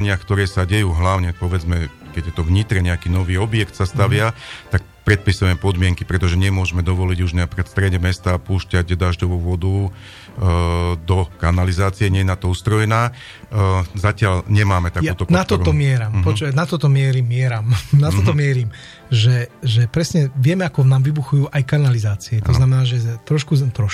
zariadeniach, ktoré sa dejú, hlavne povedzme, keď je to v Nitre nejaký nový objekt sa stavia, tak predpisujeme podmienky, pretože nemôžeme dovoliť už napríklad v strede mesta púšťať dažďovú vodu do kanalizácie, nie je na to ustrojená. Zatiaľ nemáme takúto podporu. Na toto mieram. Počuť, na toto mieram. Na toto mierim. Že presne vieme, ako nám vybuchujú aj kanalizácie. To znamená, že trošku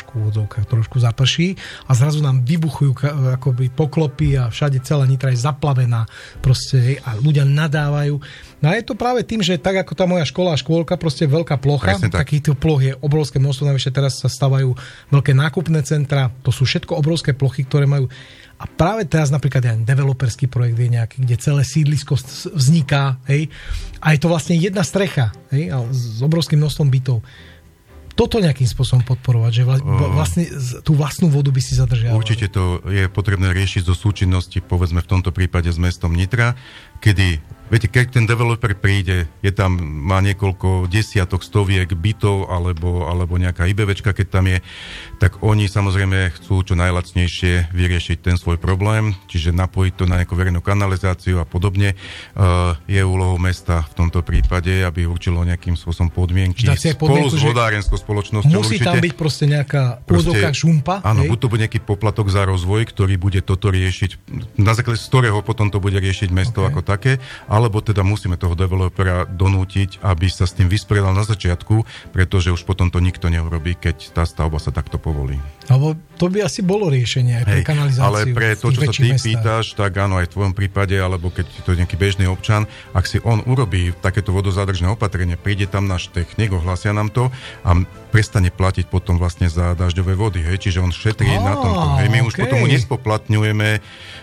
zaprší a zrazu nám vybuchujú akoby poklopy a všade celá Nitra je zaplavená proste a ľudia nadávajú. No a je to práve tým, že tak ako tá moja škôlka, proste veľká plocha, takýchto ploch je obrovské množstvo, navyše teraz sa stavajú veľké nákupné centra, to sú všetko obrovské plochy, ktoré majú. A práve teraz napríklad aj developerský projekt je nejaký, kde celé sídlisko vzniká, hej, a je to vlastne jedna strecha, hej, s obrovským množstvom bytov. Toto nejakým spôsobom podporovať, že vlastne tú vlastnú vodu by si zadržiavali. Určite to je potrebné riešiť zo súčinnosti, povedzme v tomto prípade s mestom Nitra, kedy, viete, keď ten developer príde, má niekoľko desiatok, stoviek bytov alebo nejaká IBVčka, keď tam je, tak oni samozrejme chcú čo najlacnejšie vyriešiť ten svoj problém, čiže napojiť to na nejakú verejnú kanalizáciu a podobne. Je úlohou mesta v tomto prípade, aby určilo nejakým spôsobom podmienky spolu s vodárenskou spoločnosťou. Musí tam byť proste nejaká údoka žumpa. Áno, buď to bude nejaký poplatok za rozvoj, ktorý bude toto riešiť, na základe z ktorého potom to bude riešiť mesto ako také, alebo teda musíme toho developera donútiť, aby sa s tým vysporiadal na začiatku, pretože už potom to nikto neurobí, keď tá stavba sa takto povolí. Alebo to by asi bolo riešenie aj pre kanalizáciu. Ale pre to, čo sa ty pýtaš, tak áno, aj v tvojom prípade, alebo keď to je nejaký bežný občan, ak si on urobí takéto vodozádržné opatrenie, príde tam náš technik, ohlásia nám to a prestane platiť potom vlastne za dažďové vody, hej? Čiže on šetrí na tomto. Hej? My už potom mu nespoplatňujeme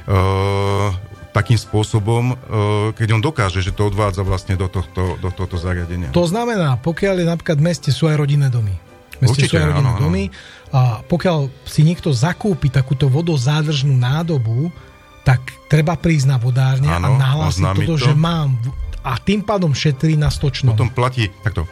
takým spôsobom, keď on dokáže, že to odvádza vlastne do tohto zariadenia. To znamená, pokiaľ je napríklad v meste sú aj rodinné domy. Určite, áno. Domy a pokiaľ si niekto zakúpi takúto vodozádržnú nádobu, tak treba prísť na vodárne a nahlásiť toto, že mám a tým pádom šetrí na stočnom. Potom platí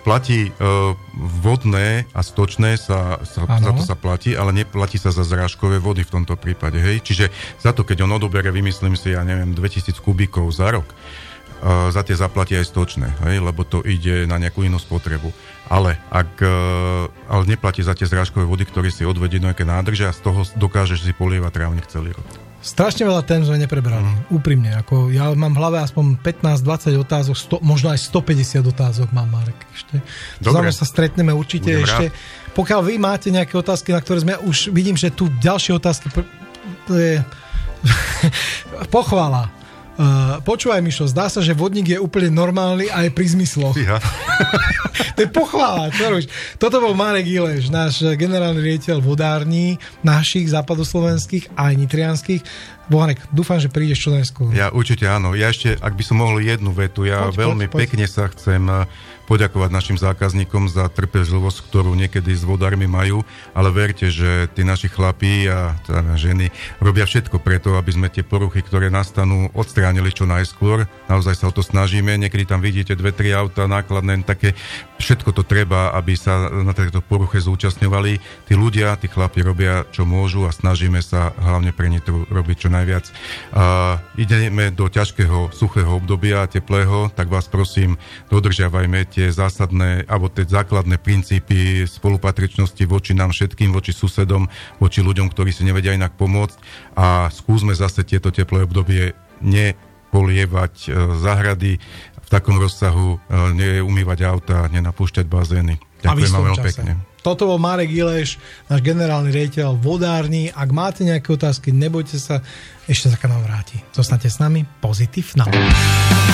vodné a stočné za to sa platí, ale neplatí sa za zrážkové vody v tomto prípade. Hej? Čiže za to, keď on odobere, vymyslím si, 2000 kubíkov za rok, za tie zaplatí aj stočné, hej? Lebo to ide na nejakú inú spotrebu. Ale neplatí za tie zrážkové vody, ktoré si odvedie do nejaké nádrže a z toho dokážeš si polievať trávnik celý rok. Strašne veľa tém sme neprebrali. Úprimne. Ja mám v hlave aspoň 15-20 otázok, možno aj 150 otázok mám, Marek. Ešte. Znamená, sa stretneme určite ešte. Pokiaľ vy máte nejaké otázky, na ktoré už vidím, že tu ďalšie otázky to je pochvala. Počúvaj, Mišo, zdá sa, že vodník je úplne normálny aj pri zmysloch. Ja. To je pochvála, čo robíš? Toto bol Marek Ileš, náš generálny riaditeľ vodární, našich západoslovenských aj nitrianských. Bohanek, dúfam, že prídeš čo najskôr. Ja určite áno. Ja ešte, ak by som mohol jednu vetu, poď. Pekne sa chcem poďakovať našim zákazníkom za trpezlivosť, ktorú niekedy s vodármi majú, ale verte, že tí naši chlapí a ženy robia všetko preto, aby sme tie poruchy, ktoré nastanú, odstránili čo najskôr. Naozaj sa o to snažíme. Niekedy tam vidíte 2-3 auta nákladné, také všetko to treba, aby sa na tejto poruche zúčastňovali. Tí ľudia, tí chlapi robia čo môžu a snažíme sa hlavne pre Nitru robiť čo najviac. Ideme do ťažkého, suchého obdobia, teplého, tak vás prosím, dodržiavajme tie zásadné, alebo tie základné princípy spolupatričnosti voči nám všetkým, voči susedom, voči ľuďom, ktorí si nevedia inak pomôcť a skúsme zase tieto teplé obdobie nepolievať záhrady v takom rozsahu, neumývať auta, nenapúšťať bazény. Ďakujem vám veľmi pekne. Toto bol Marek Ileš, náš generálny riaditeľ vodárny. Ak máte nejaké otázky, nebojte sa, ešte sa k nám vráti. Zostanete s nami, Pozitív na